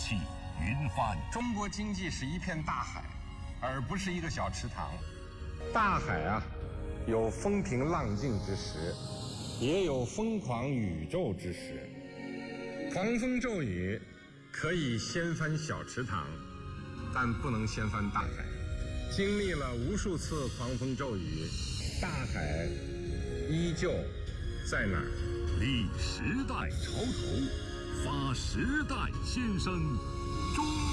气云帆。 中国经济是一片大海，而不是一个小池塘。 大海啊，有风平浪静之时，也有疯狂宇宙之时。狂风骤雨可以掀翻小池塘，但不能掀翻大海。经历了无数次狂风骤雨，大海依旧在那儿。 立时代潮头，发时代先声。